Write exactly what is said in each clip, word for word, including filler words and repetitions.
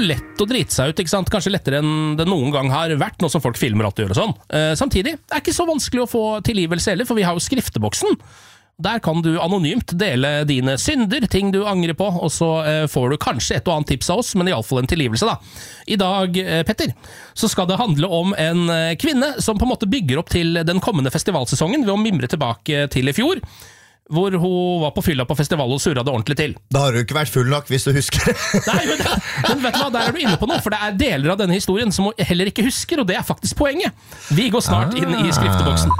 lett å drite seg ut, ikke sant? Kanskje lettere enn det noen gang har vært, nå som folk filmer alt og gjør og sånn. Eh, samtidig, det er ikke så vanskelig å få tilgivelse heller, for vi har jo skrifteboksen. Der kan du anonymt dele dine synder, ting du angrer på, og så eh, får du kanskje et og annet tips av oss, men i alle fall en tilgivelse da. I dag, eh, Petter, så skal det handle om en eh, kvinne som på en måte bygger opp til den kommende festivalsesongen ved å mimre tilbake til i fjor, hvor hun var på fylla på festival og surra det ordentlig til. Da har du ikke vært full nok, hvis du husker det. Nei, men, det, men vet du hva, der er du inne på noe, for det er deler av denne historien som hun heller ikke husker, og det er faktisk poenget. Vi går snart ah. inn i skrifteboksen.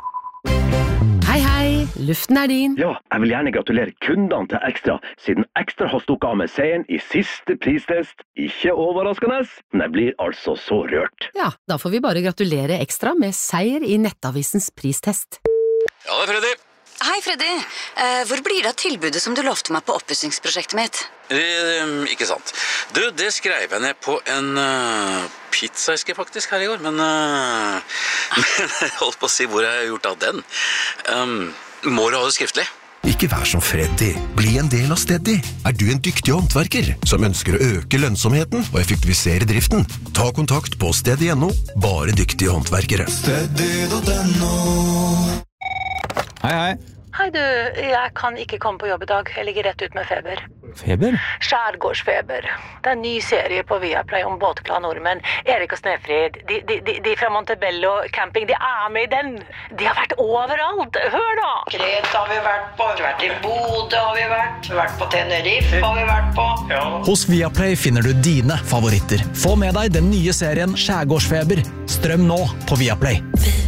Hei, hei, luften er din. Ja, jeg vil gjerne gratulere kundene til Ekstra, siden Ekstra har stukket av med seieren i siste pristest. Ikke overraskende, men jeg blir altså så rørt. Ja, da får vi bare gratulere Ekstra med seier i Nettavisens pristest. Ja, det er Freddy. Hei, Freddy. Eh, hvor blir det av tilbudet som du lovte meg på oppussingsprosjektet mitt? Eh, ikke sant. Du, det skrev jeg ned på en uh, pizzaeske faktisk her i går, men, uh, men jeg holdt på å si hvor jeg har gjort av den. Um, må du ha det skriftlig? Ikke vær som Freddy. Bli en del av Steady. Er du en dyktig håndverker som ønsker å øke lønnsomheten og effektivisere driften? Ta kontakt på steady punktum no. Bare dyktige håndverkere. steady punktum no. Hei, hei. Hei du, jeg kan ikke komme på jobb i dag. Jeg ligger rett ut med feber. Feber? Skjærgårdsfeber. Det er en ny serie på Viaplay om båtglade nordmenn. Erik og Snefrid, de, de, de, de fra Montebello camping, de er med i den. De har vært overalt. Hør da! Kreta har vi vært på, vi har vært i Bodø har vi vært, vi har vært på Tenerife har vi vært på. Ja. Hos Viaplay finner du dine favoritter. Få med deg den nye serien Skjærgårdsfeber. Strøm nå på Viaplay.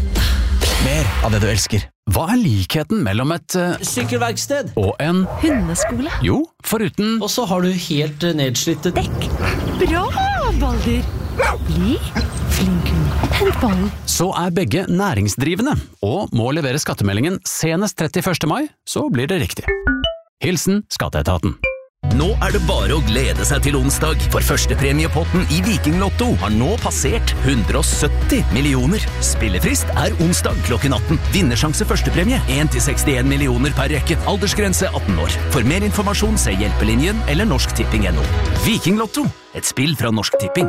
Mer av det du elsker. Hva er likheten mellom et uh, sykkelverksted og en hundeskole? Jo, foruten Og så har du helt uh, nedslitte dekk. Bra, Balder! Bli flink hund. Hent ballen. Så er begge næringsdrivende og må levere skattemeldingen senest trettiførste mai, så blir det riktig. Hilsen Skatteetaten. Nå er det bare å glede seg til onsdag, for førstepremiepotten i Viking Lotto har nå passert hundre og sytti millioner. Spillefrist er onsdag klokken atten. Vinnersjanse førstepremie en til sekstien millioner per rekke. Aldersgrense atten år. For mer informasjon se Hjelpelinjen eller Norsk Tipping punktum no. Viking Lotto, et spill fra Norsk Tipping.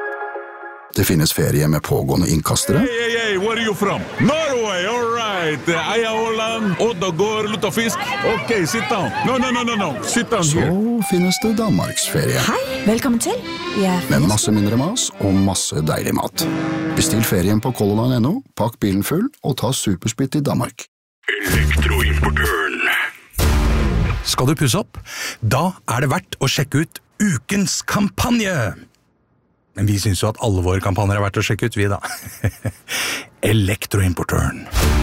Det finnes ferie med pågående innkastere. Hey, hey, hey, where are you from? Norway, all right. Eia Holland, Oddagård, Luttafisk. Ok, sit down. No, no, no, no, no. Sit down Så here. Så finnes det Danmarksferie. Hei, velkommen til. Jeg med masse mindre mas og masse deilig mat. Bestill ferien på color line punktum no, pakk bilen full og ta supersplitt i Danmark. Elektroimportøren. Skal du pusse opp? Da er det verdt å sjekke ut ukens kampanje. Men vi synes jo at alle våre kampanjer er verdt å sjekke ut, vi da. Elektroimportøren.